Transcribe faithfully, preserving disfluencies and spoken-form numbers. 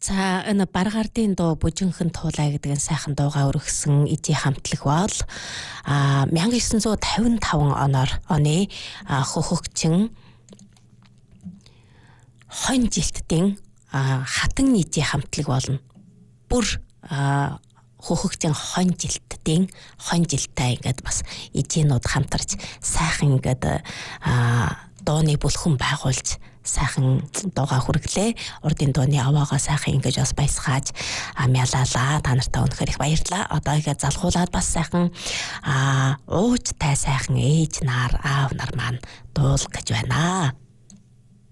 За энэ Баргардын дуу Бүжинхэн туулаа гэдэг нь сайхан дуугаа өргөсөн эдийн хамтлаг бол а 천구 cinquantacinque оноор оны хөхөгчин хонь жилтдийн хатан эдийн хамтлаг болно. Бүр хөхөгчин хонь жилтдийн хонь жилтаа ингээд бас эдийнүүд хамтарч сайхан ингээд дууны бүлхэн байгуулж сайхан дууга хүргэлээ. Урдын дууны аваагаа сайхан ингэж бас баясгааж мялалаа. Та нартай үнэхээр их баярлалаа. Одоо игээ залхуулаад бас сайхан ууж тай сайхан ээж нар аав нар маань дуул гэж байна.